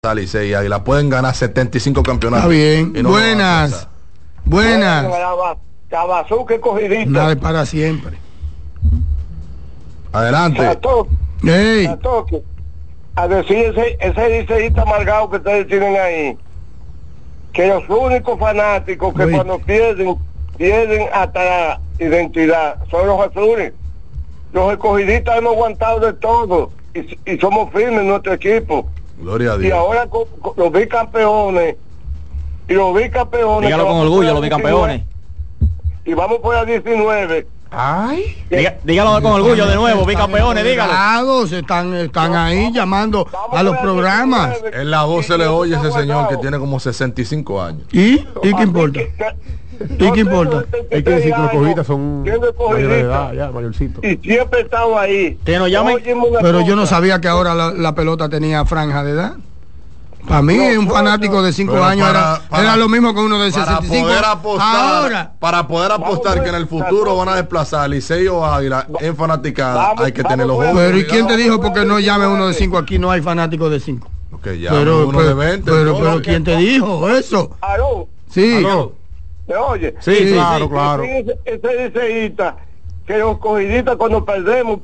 está Licey y Águila. Pueden ganar 75 campeonatos. Está bien. Y no Buenas. Buenas. La Bazooka escogidita. Nada para siempre. Adelante. Hey. A decir ese liceísta amargado que ustedes tienen ahí, que los únicos fanáticos que cuando pierden hasta la identidad son los azules. Los escogidistas hemos aguantado de todo y somos firmes en nuestro equipo. Gloria a Dios. Y ahora con los bicampeones dígalo con orgullo, los bicampeones, y vamos por la 19. Ay, dígalo con orgullo de nuevo, bicampeones, dígalo. Están ahí llamando a los programas. En la voz se le oye ese señor que tiene como 65 años. ¿Y qué importa? ¿Y qué importa? Hay que decir que los cogiditas son mayores de edad, ya, mayorcitos. Y siempre estamos ahí. Que nos llamen. Pero yo no sabía que ahora la pelota tenía franja de edad. Para mí, un fanático de 5 años era lo mismo que uno de 65. Para poder apostar que en el futuro van a desplazar Licey o Águila en fanaticada, hay que tener los jóvenes. Pero ¿y quién te dijo porque no llame uno de 5? Aquí no hay fanáticos de 5. Okay, uno de 20. Pero ¿quién te dijo eso? ¿Aló? Sí. ¿Aló? ¿Me oye? Sí, claro. Ese liceísta, que los cogiditas cuando perdemos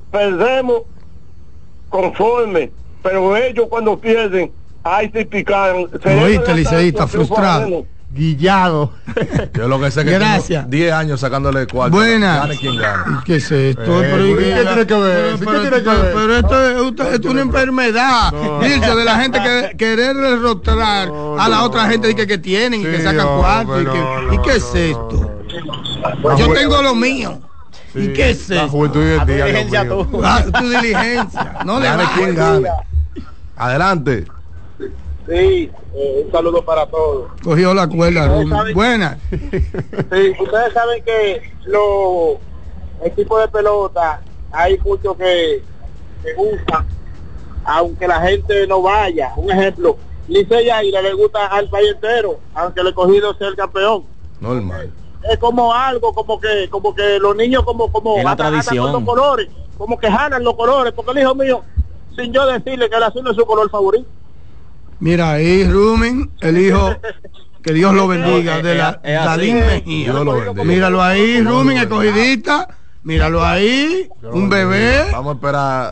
conforme, pero ellos cuando pierden, ahí se picaron. ¿Oíste, liceísta frustrado? Guillado. Yo lo que sé que gracias. tengo 10 años sacándole cuarto. Buenas. Gane quien gane. ¿Qué es esto? ¿Qué tiene que ver? Pero esto es una enfermedad. Dice de la gente que querer derrotar a la otra gente que tienen y que sacan cuarto. ¿Y qué es esto? Yo tengo lo mío. ¿Y qué es La esto? juventud del día. Tu diligencia. No le Gane quien gane. Adelante. Sí, un saludo para todos. Cogió la cuerda. Buenas. Sí, ustedes saben que los equipos de pelota hay muchos que gustan, aunque la gente no vaya. Un ejemplo, Licey y Águila le gusta al país entero, aunque el escogido sea el campeón. Normal. Es como algo, como que los niños como es la tradición. con los colores, como que jalan los colores, porque el hijo mío, sin yo decirle que el azul es su color favorito. Mira ahí, Rumen, el hijo, que Dios lo bendiga, de la Dalín Mejía. Míralo ahí, Rumen, escogidita. Míralo ahí, un bebé. Vamos a esperar.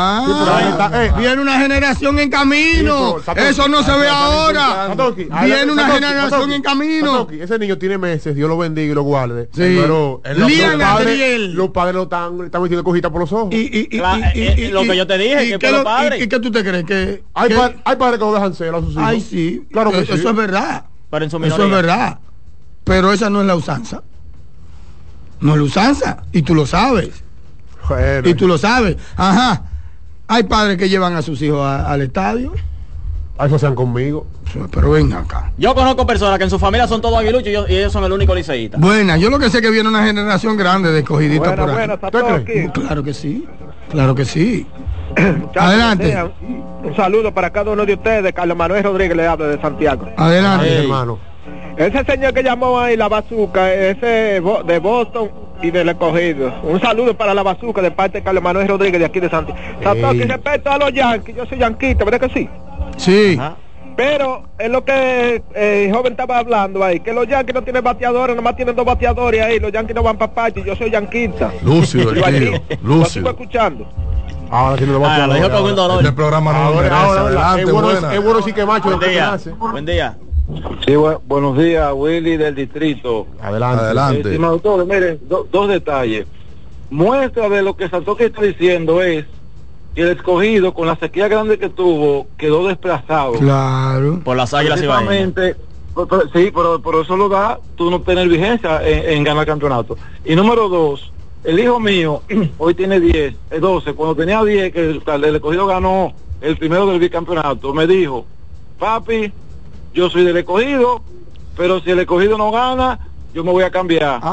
Viene una generación en camino. Eso no se ve ahora. Viene una generación en camino. Ese niño tiene meses, Dios lo bendiga y lo guarde. Sí. Pero los padres lo están metiendo cojita por los ojos. Y lo que yo te dije, que los padres. ¿Y qué tú te crees? Que hay padres que lo dejan ser a sus hijos. Ay, sí. Claro que eso sí. es verdad. Pero en su eso es verdad. Pero esa no es la usanza. No es la usanza. Y tú lo sabes. Bueno. Y tú lo sabes. Ajá. Hay padres que llevan a sus hijos al estadio. A eso sean conmigo. Pero ven acá. Yo conozco personas que en su familia son todos aguiluchos y ellos son el único liceísta. Buena, yo lo que sé es que viene una generación grande de escogiditas por ahí. Aquí. Claro que sí. Claro que sí. Adelante. Un saludo para cada uno de ustedes. Carlos Manuel Rodríguez le habla de Santiago. Adelante, hermano. Ese señor que llamó ahí, la Bazooka, ese de Boston y del escogido. Un saludo para la Bazooka de parte de Carlos Manuel Rodríguez de aquí de Santiago. Santiago, respeto a los Yankees, yo soy yanquista, ¿verdad que sí? Sí. Ajá. Pero es lo que el joven estaba hablando ahí, que los Yankees no tienen bateadores, nomás tienen 2 bateadores ahí, los Yankees no van para parte, yo soy yanquista. Lúcido, el tío. Lo Lúcido. sigo escuchando. Ahora tiene los bateadores. Este programa no lo merece. Adelante, es bueno sí que macho. Buen día. Sí, buenos días, Willy del distrito. Adelante. Estimado doctor, miren, dos detalles. Muestra de lo que Santoque está diciendo es que el escogido, con la sequía grande que tuvo, quedó desplazado. Claro. Por las Águilas Ibaeñas. Sí, pero eso lo da tú no tener vigencia en ganar campeonato. Y número 2, el hijo mío hoy tiene 12, cuando tenía 10, que el escogido ganó el primero del bicampeonato, me dijo, papi, yo soy del escogido, pero si el escogido no gana, yo me voy a cambiar.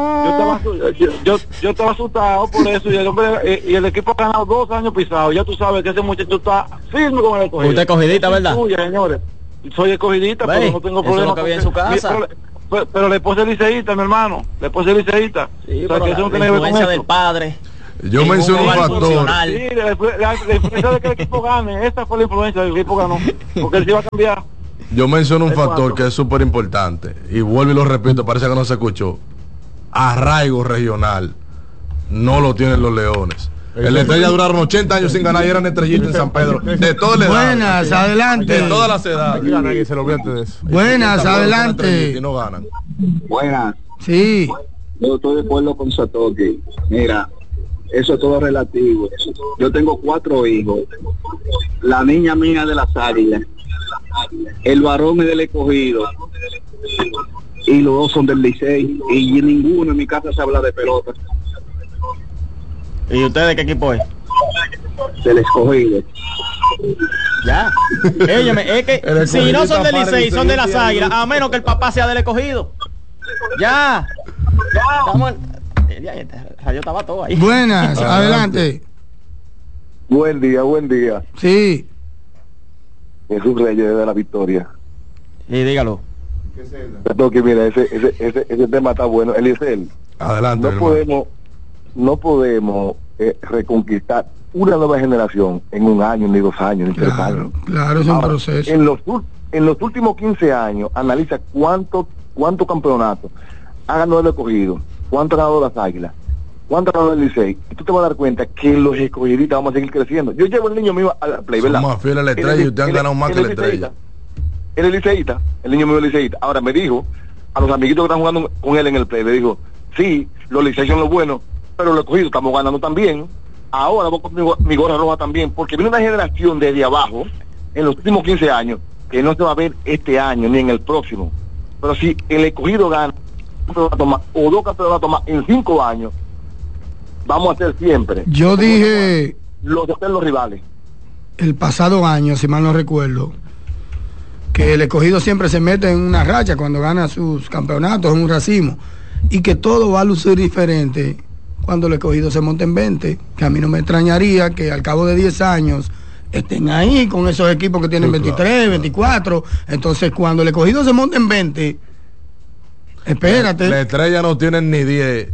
Yo estaba asustado por eso, y el equipo ha ganado 2 años pisados. Ya tú sabes que ese muchacho está firme con el escogido. Usted es escogidita, ¿verdad? Suya, señores. Soy escogidita, pero no tengo problema. Eso es lo que había en su casa. Pero la esposa es liceísta, mi hermano. La esposa es liceísta. Sí, o sea, pero que eso no la tiene que ver con influencia eso. del padre. Yo menciono un factor. Sí, la influencia de que el equipo gane, esa fue la influencia del equipo ganó, porque él se iba a cambiar. Yo menciono un factor que es súper importante, y vuelvo y lo repito, parece que no se escuchó. Arraigo regional no lo tienen los Leones. El Estrella duraron 80 años sin ganar y eran estrellitas en San Pedro. De todas las edades. Buenas, adelante. De todas las edades. Buenas, adelante. Y no ganan. Buenas. Sí. Yo estoy de acuerdo con Satoki. Mira, eso es todo relativo. Yo tengo 4 hijos. La niña mía de las Águilas. El varón es del Escogido. Y los 2 son del Licey. Y ninguno en mi casa se habla de pelota. ¿Y ustedes qué equipo es? Del Escogido. Ya. Óyeme, es que si no son del Licey, son de las Águilas, a menos que el papá sea del Escogido. Ya. Estamos yo estaba todo ahí. Buenas, adelante. Buen día. Sí. Jesús Reyes de la Victoria. Y dígalo. Satoki, mira, ese tema está bueno. Eliezer, adelante. No podemos reconquistar una nueva generación en un año, ni 2 años, ni 3 años. Claro, es un proceso. En los últimos 15 años, analiza cuánto campeonatos ha ganado el Escogido, cuánto ha ganado las Águilas, cuánto ha ganado el Licey, y tú te vas a dar cuenta que los escogidistas vamos a seguir creciendo. Yo llevo el niño mío al play, ¿verdad? Somos más fieles a la Estrella y ustedes han ganado más que la Estrella. Él es liceísta, el niño mío es liceísta. Ahora me dijo, a los amiguitos que están jugando con él en el play, le dijo, sí, los liceístas son los buenos, pero los escogidos estamos ganando también. Ahora voy con mi gorra roja también, porque viene una generación desde abajo, en los últimos 15 años, que no se va a ver este año, ni en el próximo. Pero si el Escogido gana un campeonato más, o 2 campeonatos más en 5 años, vamos a ser siempre. Yo dije los rivales. El pasado año, si mal no recuerdo, que el Escogido siempre se mete en una racha cuando gana sus campeonatos, en un racimo, y que todo va a lucir diferente cuando el Escogido se monte en 20, que a mí no me extrañaría que al cabo de 10 años estén ahí con esos equipos que tienen 23, 24, entonces cuando el Escogido se monte en 20, espérate. La Estrella no tienen ni 10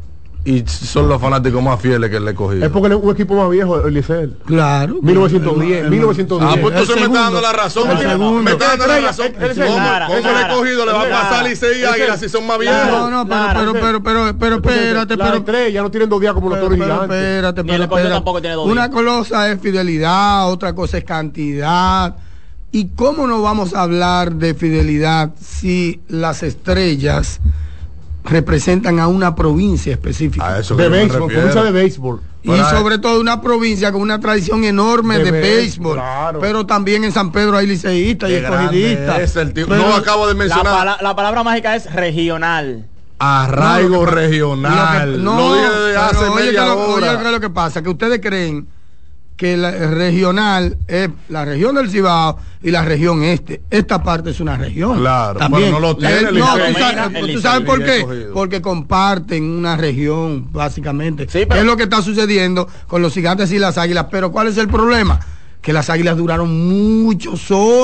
y son los fanáticos más fieles que el Escogido. Es porque es un equipo más viejo, el Licey. Claro. 1910. Ah, pues tú se me está dando la razón. Me está dando la razón. ¿Cómo el Escogido le va a pasar a Licey y Águila si son más viejos? No, pero espérate. La Estrella no tienen 2 días como los Toros Gigantes. Espérate. Tampoco tiene 2 días. Una cosa es fidelidad, otra cosa es cantidad. ¿Y cómo no vamos a hablar de fidelidad si las Estrellas representan a una provincia específica? A eso de béisbol, provincia de béisbol. Y sobre todo una provincia con una tradición enorme de béisbol. Claro. Pero también en San Pedro hay liceístas y escogidistas. No acabo de mencionar. La palabra mágica es regional. Arraigo regional. Lo dije desde hace media hora. Oye, ¿qué es lo que pasa? Que ustedes creen que la regional es la región del Cibao y la región este. Esta parte es una región. Claro, también. Pero no lo tiene ¿Tú sabes por qué? Porque comparten una región, básicamente. Sí, pero es lo que está sucediendo con los Gigantes y las Águilas. Pero ¿cuál es el problema? Que las Águilas duraron mucho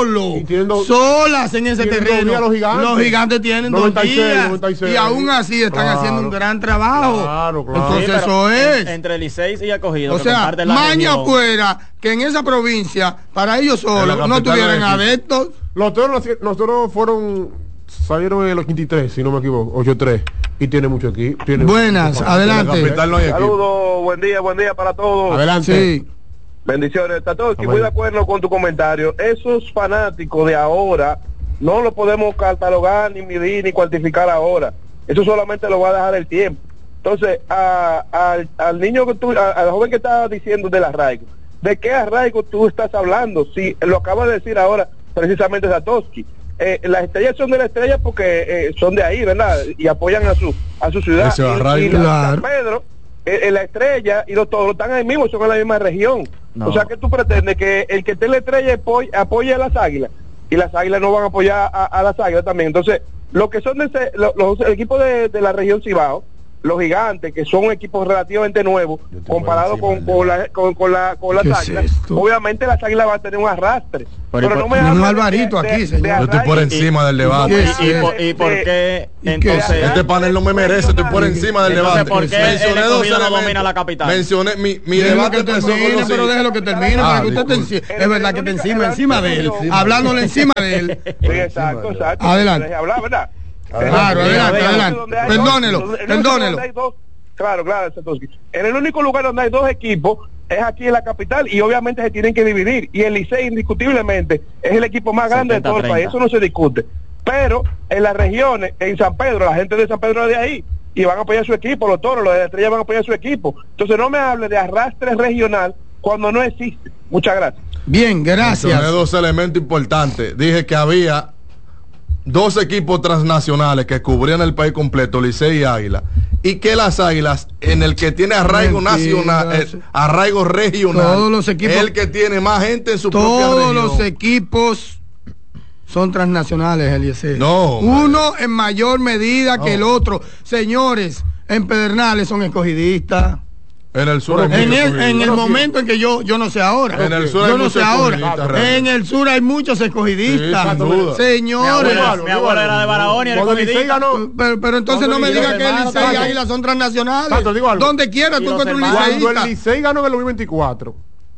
solas en ese terreno. Los gigantes tienen 96, 2 días 96, y aún así están haciendo un gran trabajo. Claro. Entonces sí, eso es entre Licey y Escogido. O sea, maña fuera que en esa provincia para ellos solos no tuvieran adeptos. Los toros salieron en el 83, si no me equivoco, 83, y tiene mucho aquí. Buenas, adelante. Saludos, buen día para todos. Adelante. Sí. Bendiciones, Tatoki, muy de acuerdo con tu comentario. Esos fanáticos de ahora no lo podemos catalogar, ni medir, ni cuantificar ahora. Eso solamente lo va a dejar el tiempo. Entonces, al niño que al joven que estaba diciendo del arraigo, ¿de qué arraigo tú estás hablando? Si lo acaba de decir ahora precisamente Satoshi. Las Estrellas son de la Estrella porque son de ahí, ¿verdad? Y apoyan a su ciudad. Ese arraigo, San Pedro, la Estrella y los Toros están ahí mismo, son en la misma región. No. O sea, que tú pretendes que el que esté en la Estrella apoye a las Águilas y las Águilas no van a apoyar a las Águilas también. Entonces, lo que son los equipos de la región Cibao los Gigantes, que son equipos relativamente nuevos, comparado con las Águilas, obviamente las Águilas van a tener un arrastre. Pero no me un Alvarito aquí, señor. Yo estoy por encima del debate. ¿Y por qué entonces? Este panel no me merece, estoy por encima del debate. ¿Por qué el escogido no domina la capital? Mencioné mi debate, pero déjelo que termine para que usted es verdad que te encima de él, hablándole encima de él. Exacto. Adelante. ¿Verdad? Claro, adelante. Perdónelo. Claro, Satoshi. En el único lugar donde hay dos equipos es aquí en la capital y obviamente se tienen que dividir. Y el Licey indiscutiblemente es el equipo más grande de todo el país, eso no se discute. Pero en las regiones, en San Pedro, la gente de San Pedro es de ahí y van a apoyar su equipo, los Toros, los de la Estrella van a apoyar su equipo. Entonces no me hable de arrastre regional cuando no existe. Muchas gracias. Bien, gracias. Mencioné dos elementos importantes. Dije que había dos equipos transnacionales que cubrían el país completo, Licey y Águila, y que las Águilas, en el que tiene arraigo nacional, arraigo regional, todos los equipos, el que tiene más gente en su propia región. Todos los equipos son transnacionales, Eliezer. No. Uno en mayor medida que el otro. Señores, en Pedernales son escogidistas. En el sur en el momento en que yo no sé ahora. En el sur yo no sé ahora. En el sur hay muchos escogidistas. Sí, señores. Mi abuela era de Barahona y el escogidista. Pero entonces no me diga que el Licey y Águila son transnacionales. Donde quiera tú encuentras un liceísta. Cuando el Licey ganó en el 2024.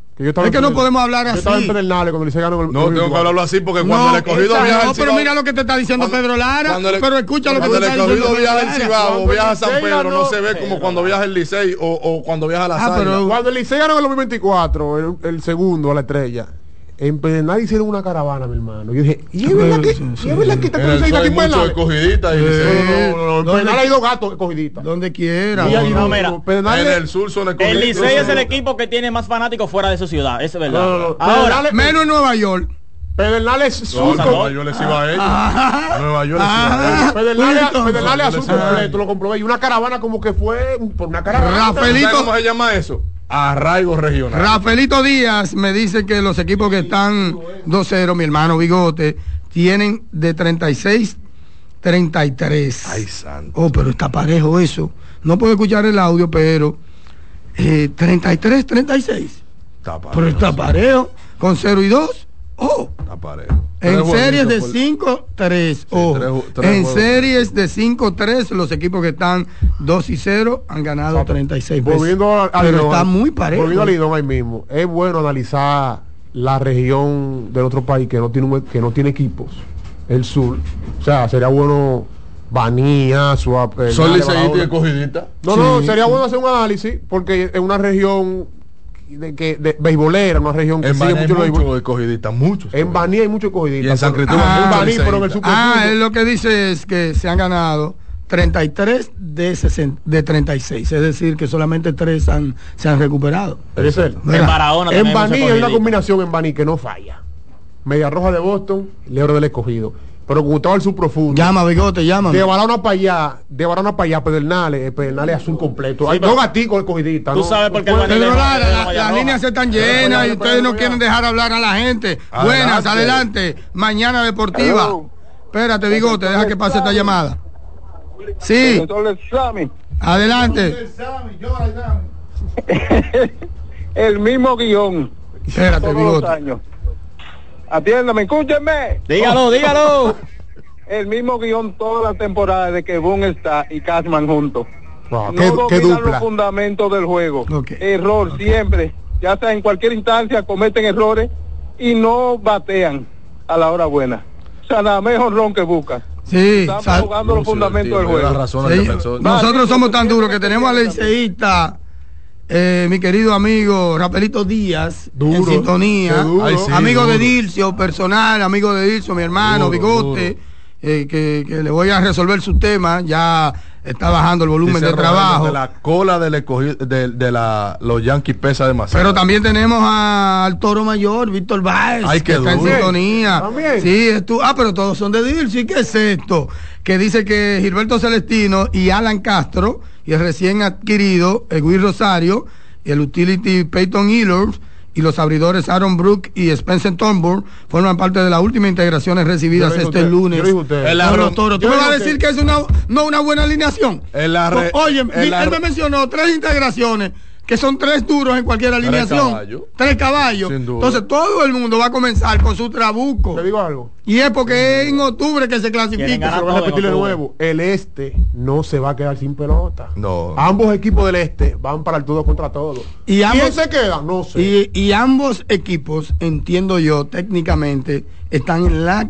Es que no podemos hablar así. Estaba en Pedernales cuando el Licey ganó en el No, tengo que hablarlo así porque cuando el escogido viaja no, pero mira lo que te está diciendo Pedro Lara. Pero escucha lo que te está diciendo. Cuando el escogido viaja al Cibao o viaja a San Pedro, no se ve como cuando viaja el Licey o cuando viaja a la Águilas. Cuando el Licey ganó en el 2024, el segundo a la Estrella, en Pedernales hicieron una caravana, mi hermano. Yo dije, ¿y es verdad que está el Licey aquí en Pedernales? Escogidita y en Pedernales hay dos gatos escogiditas. Donde quiera. No, mira, en el sur son escogiditas. El Licey es el equipo que tiene más fanáticos fuera de su ciudad, eso es verdad. No. Ahora, menos en Nueva York. Pedernales sur. Nueva York les iba a ellos. Nueva York les iba a ellos. Pedernales azul completo, lo comprobé. Y una caravana como que fue por una caravana. Rafaelito, ¿cómo se llama eso? Arraigo regional. Rafaelito Díaz me dice que los equipos que están 2-0, mi hermano Bigote, tienen de 36-33. Ay, santo. Oh, pero está parejo eso. No puedo escuchar el audio, pero 33-36. Pero está parejo. Con 0 y 2. Oh. Está parejo. En series de 5-3. Oh. En series de 5-3, los equipos que están 2-0 han ganado 36 veces. Pero está muy parejo. Volviendo al Lidón ahí mismo, es bueno analizar la región del otro país que no tiene equipos, el sur. O sea, sería bueno Banía, Suape. ¿Son liceístas y escogidistas? No, sería bueno hacer un análisis porque es una región de beisbolera, una región que sigue mucho muchos escogidistas, muchos. En Baní hay muchos escogidistas. Y en San Cristóbal en Baní, pero en el superfútbol. Él lo que dice es que se han ganado 33 de 36, es decir, que solamente 3 se han recuperado. En Barahona en Baní hay una combinación en Baní que no falla. Media Roja de Boston, León del Escogido. Pero Gustavo el subprofundo. Llama, Bigote, llama. De Barahona para allá, Pedernales azul completo. Hay dos gaticos escogidistas. Tú sabes por qué las líneas están llenas y ustedes no quieren dejar hablar a la gente. Buenas, adelante. Mañana Deportiva. Hello. Espérate, Bigote, deja que pase esta llamada. Sí. Adelante. El mismo guión. Espérate, Bigote. Atiéndame, escúchenme. Dígalo. El mismo guión toda la temporada de que Boone está y Cashman juntos. Wow, no dominan dupla. Los fundamentos del juego. Okay. Error siempre. Ya sea en cualquier instancia cometen errores y no batean a la hora buena. O sea, nada mejor ron que buscan. Sí, estamos jugando los fundamentos del juego. Nosotros somos tan duros que tenemos al liceísta, mi querido amigo Rafaelito Díaz, en sintonía, amigo de Dilcio, personal, amigo de Dilcio, mi hermano, Bigote, que le voy a resolver su tema, ya está bajando el volumen de trabajo. De la cola los Yankees pesa demasiado. Pero también tenemos al Toro Mayor, Víctor Báez, que está en sintonía. ¿También? Sí, pero todos son de Dilcio. ¿Y qué es esto? Que dice que Gilberto Celestino y Alan Castro y el recién adquirido Egui Rosario y el utility Peyton Hillers y los abridores Aaron Brook y Spencer Turnbull forman parte de las últimas integraciones recibidas lunes por los Toros. ¿Tú me vas a decir que es no una buena alineación? Oye, él me mencionó 3 integraciones que son 3 duros en cualquier alineación. 3 caballos. Entonces todo el mundo va a comenzar con su trabuco. ¿Te digo algo? Y es porque es en octubre que se clasifica. Pero voy a repetir de nuevo. El este no se va a quedar sin pelota. No. Ambos equipos del este van para el todo contra todo. ¿Y quién se queda? No sé. Y ambos equipos, entiendo yo, técnicamente, están en la